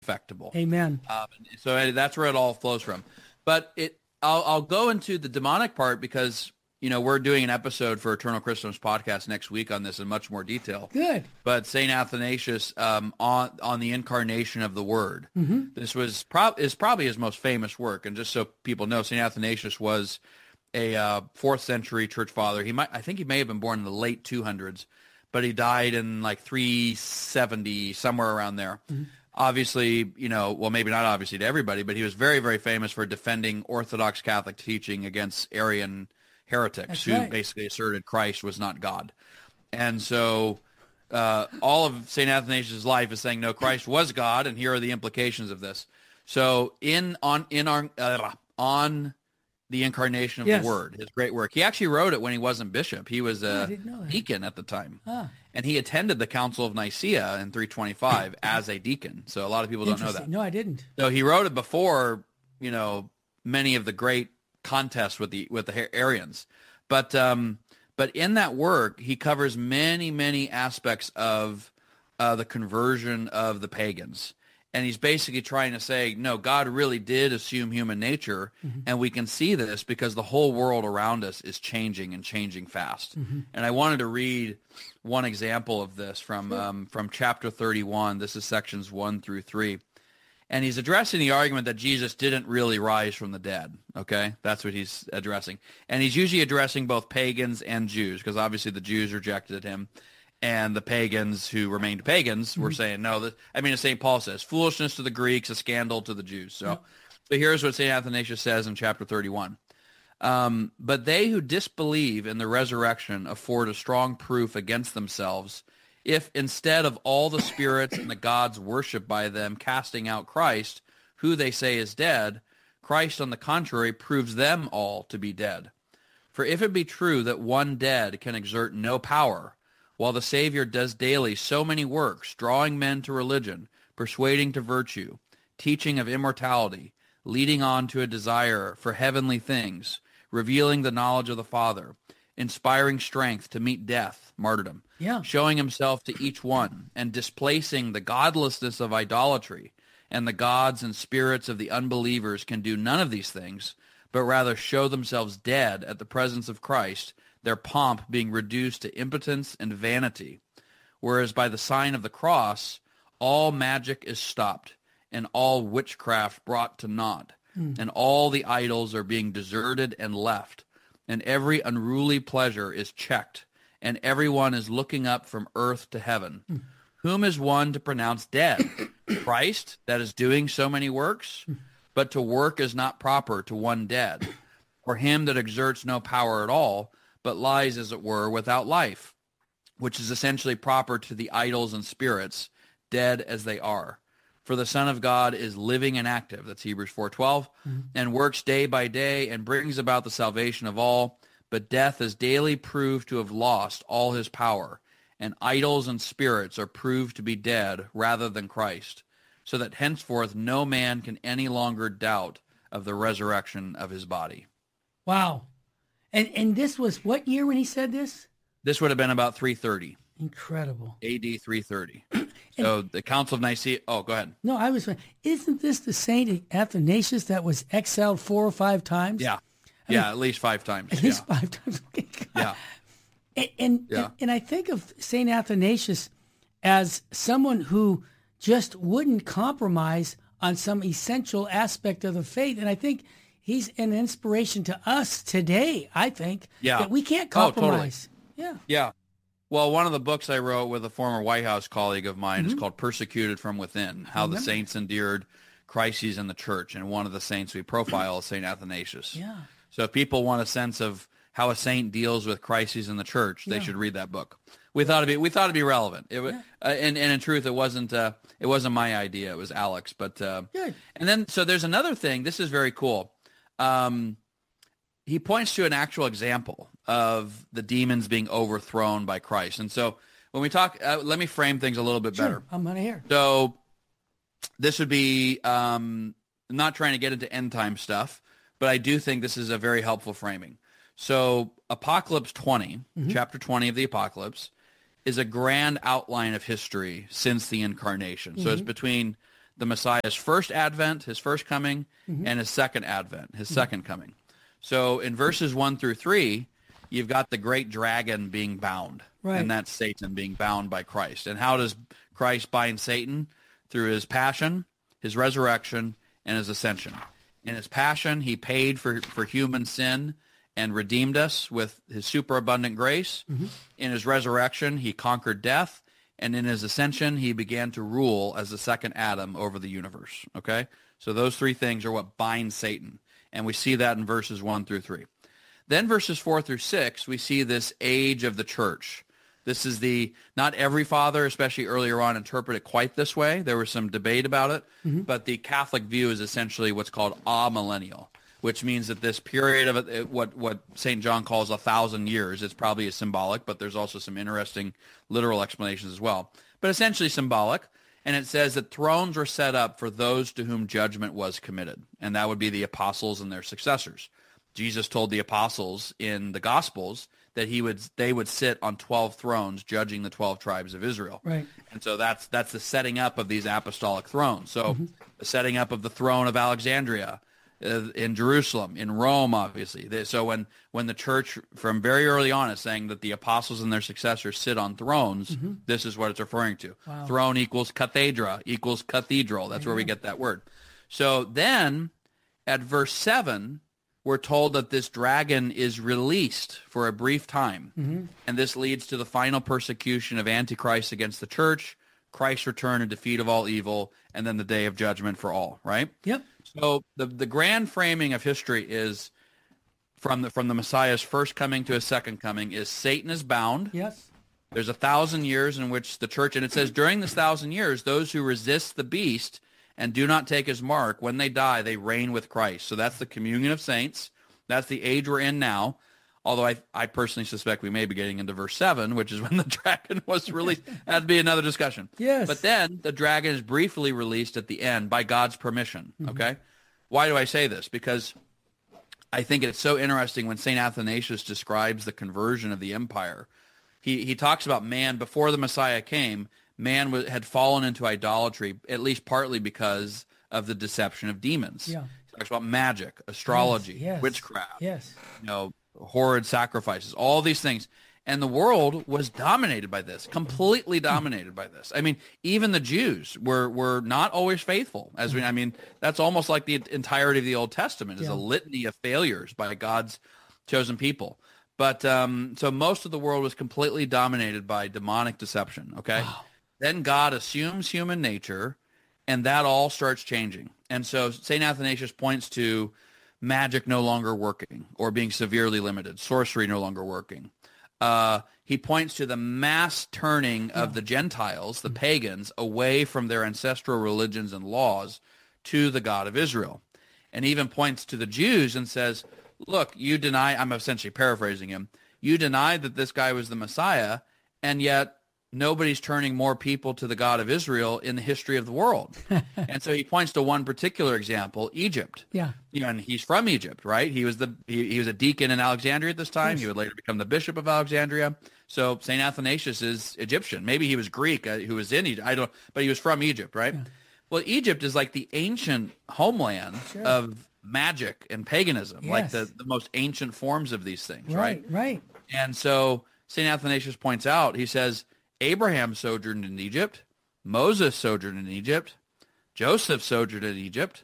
perfectible. Amen. So that's where it all flows from. But I'll go into the demonic part because, we're doing an episode for Eternal Christmas podcast next week on this in much more detail. Good. But St. Athanasius on the incarnation of the Word. This is probably his most famous work. And just so people know, St. Athanasius was a 4th century church father. I think he may have been born in the late 200s, but he died in like 370, somewhere around there. Obviously, well, maybe not obviously to everybody, but he was very, very famous for defending Orthodox Catholic teaching against Arian heretics who basically asserted Christ was not God. And so all of St. Athanasius' life is saying, no, Christ was God, and here are the implications of this. So on the incarnation of the Word, his great work, he actually wrote it when he wasn't bishop. He was a deacon at the time. And he attended the Council of Nicaea in 325 as a deacon. So a lot of people don't know that. No, I didn't. So he wrote it before, many of the great contests with the Arians. But in that work, he covers many, many aspects of the conversion of the pagans. And he's basically trying to say, no, God really did assume human nature, and we can see this because the whole world around us is changing and changing fast. And I wanted to read one example of this from chapter 31. This is sections 1 through 3. And he's addressing the argument that Jesus didn't really rise from the dead, okay? That's what he's addressing. And he's usually addressing both pagans and Jews, because obviously the Jews rejected him. And the pagans who remained pagans were saying, no, as St. Paul says, foolishness to the Greeks, a scandal to the Jews. So here's what St. Athanasius says in chapter 31. But they who disbelieve in the resurrection afford a strong proof against themselves, if instead of all the spirits and the gods worshipped by them casting out Christ, who they say is dead, Christ on the contrary proves them all to be dead. For if it be true that one dead can exert no power, while the Savior does daily so many works, drawing men to religion, persuading to virtue, teaching of immortality, leading on to a desire for heavenly things, revealing the knowledge of the Father, inspiring strength to meet death, martyrdom, showing himself to each one, and displacing the godlessness of idolatry, and the gods and spirits of the unbelievers can do none of these things, but rather show themselves dead at the presence of Christ, their pomp being reduced to impotence and vanity, whereas by the sign of the cross, all magic is stopped, and all witchcraft brought to naught, and all the idols are being deserted and left, and every unruly pleasure is checked, and everyone is looking up from earth to heaven. Whom is one to pronounce dead? Christ, that is doing so many works? But to work is not proper to one dead, or him that exerts no power at all, but lies, as it were, without life, which is essentially proper to the idols and spirits, dead as they are. For the Son of God is living and active, that's Hebrews 4:12, and works day by day and brings about the salvation of all, but death is daily proved to have lost all his power, and idols and spirits are proved to be dead rather than Christ, so that henceforth no man can any longer doubt of the resurrection of his body. Wow. And this was what year when he said this? This would have been about 330. Incredible. AD 330. So the Council of Nicaea. Oh, go ahead. No, isn't this the Saint Athanasius that was exiled 4 or 5 times? Yeah. At least 5 times. At least 5 times. Okay, God. Yeah. And I think of Saint Athanasius as someone who just wouldn't compromise on some essential aspect of the faith. And I think he's an inspiration to us today, I think, that we can't compromise. Totally. Yeah. Well, one of the books I wrote with a former White House colleague of mine is called Persecuted from Within, How the Saints Endured Crises in the Church. And one of the saints we profile is St. Athanasius. Yeah. So if people want a sense of how a saint deals with crises in the church, they should read that book. We thought it'd be relevant. And in truth, it wasn't my idea. It was Alex. But good. And then so there's another thing. This is very cool. He points to an actual example of the demons being overthrown by Christ. And so when we talk, let me frame things a little bit better. I'm going to hear. So this would be not trying to get into end time stuff, but I do think this is a very helpful framing. So Apocalypse 20, chapter 20 of the Apocalypse, is a grand outline of history since the incarnation. So it's between the Messiah's first advent, his first coming, and his second advent, his second coming. So in verses 1 through 3, you've got the great dragon being bound, Right. and that's Satan being bound by Christ. And how does Christ bind Satan? Through his passion, his resurrection, and his ascension. In his passion, he paid for human sin and redeemed us with his superabundant grace. In his resurrection, he conquered death. And in his ascension, he began to rule as the second Adam over the universe. Okay? So those three things are what bind Satan. And we see that in verses 1 through 3. Then verses 4 through 6, we see this age of the church. This is not every father, especially earlier on, interpret it quite this way. There was some debate about it, but the Catholic view is essentially what's called amillennial, which means that this period of what St. John calls 1,000 years, it's probably a symbolic, but there's also some interesting literal explanations as well. But essentially symbolic, and it says that thrones were set up for those to whom judgment was committed, and that would be the apostles and their successors. Jesus told the apostles in the Gospels that they would sit on 12 thrones judging the 12 tribes of Israel. Right. And so that's the setting up of these apostolic thrones. So the setting up of the throne of Alexandria in Jerusalem, in Rome, obviously. So when the church from very early on is saying that the apostles and their successors sit on thrones, this is what it's referring to. Wow. Throne equals cathedra, equals cathedral. That's where we get that word. So then at verse 7, we're told that this dragon is released for a brief time. And this leads to the final persecution of Antichrist against the church, Christ's return and defeat of all evil, and then the day of judgment for all, right? Yep. So the grand framing of history is from the Messiah's first coming to his second coming is Satan is bound. Yes. There's 1,000 years in which the church, and it says during this 1,000 years, those who resist the beast and do not take his mark, when they die, they reign with Christ. So that's the communion of saints. That's the age we're in now. Although I personally suspect we may be getting into verse 7, which is when the dragon was released. That'd be another discussion. Yes. But then the dragon is briefly released at the end by God's permission, okay? Why do I say this? Because I think it's so interesting when St. Athanasius describes the conversion of the empire. He talks about man, before the Messiah came, man had fallen into idolatry, at least partly because of the deception of demons. Yeah. He talks about magic, astrology, Yes. witchcraft, Yes. horrid sacrifices, all these things. And the world was dominated by this, completely dominated by this. I mean, even the Jews were not always faithful. That's almost like the entirety of the Old Testament is a litany of failures by God's chosen people. But so most of the world was completely dominated by demonic deception, okay? Wow. Then God assumes human nature, and that all starts changing. And so St. Athanasius points to magic no longer working or being severely limited, sorcery no longer working. He points to the mass turning of the Gentiles, the pagans, away from their ancestral religions and laws to the God of Israel. And even points to the Jews and says, look, you deny, I'm essentially paraphrasing him, you denied that this guy was the Messiah, and yet nobody's turning more people to the God of Israel in the history of the world. And so he points to one particular example, Egypt. Yeah. And he's from Egypt, right? He was he was a deacon in Alexandria at this time. Yes. He would later become the bishop of Alexandria. So St. Athanasius is Egyptian. Maybe he was Greek, who was in Egypt. But he was from Egypt, right? Yeah. Well, Egypt is like the ancient homeland of magic and paganism, like the most ancient forms of these things, right? Right. And so St. Athanasius points out, he says, Abraham sojourned in Egypt. Moses sojourned in Egypt. Joseph sojourned in Egypt.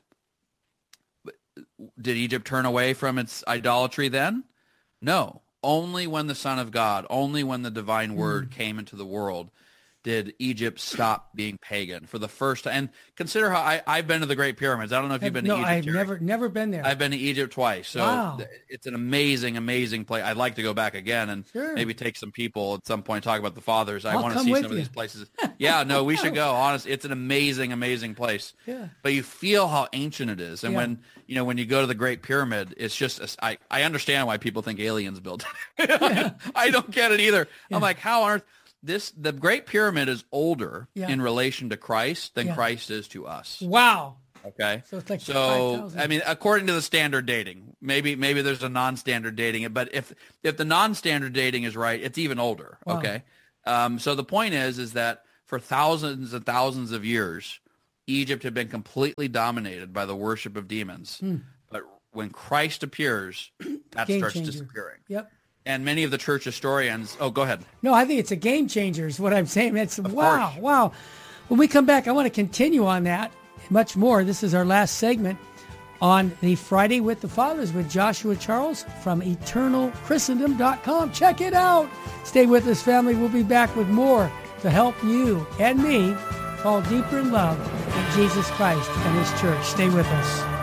Did Egypt turn away from its idolatry then? No. Only when the Son of God, only when the divine word came into the world, did Egypt stop being pagan for the first time. And consider how I've been to the Great Pyramids. I don't know if you've been to Egypt. No, I've never been there. I've been to Egypt twice. So It's an amazing, amazing place. I'd like to go back again and maybe take some people at some point, talk about the fathers. I want to see some of these places. Yeah, no, we should go. Honestly, it's an amazing, amazing place. Yeah. But you feel how ancient it is. And when you go to the Great Pyramid, it's just, I understand why people think aliens built it. I don't get it either. I'm like, how on earth? The Great Pyramid is older in relation to Christ than Christ is to us. Wow. Okay. So it's like 5,000. I mean, according to the standard dating, maybe there's a non-standard dating, but if the non-standard dating is right, it's even older. Wow. Okay. So the point is that for thousands and thousands of years, Egypt had been completely dominated by the worship of demons. But when Christ appears, that Game starts changer. disappearing. Yep. And many of the church historians, go ahead. No, I think it's a game changer is what I'm saying. That's wow, course. wow. When we come back, I want to continue on that much more. This is our last segment on the Friday with the Fathers with Joshua Charles from EternalChristendom.com. Check it out. Stay with us, family. We'll be back with more to help you and me fall deeper in love with Jesus Christ and his church. Stay with us.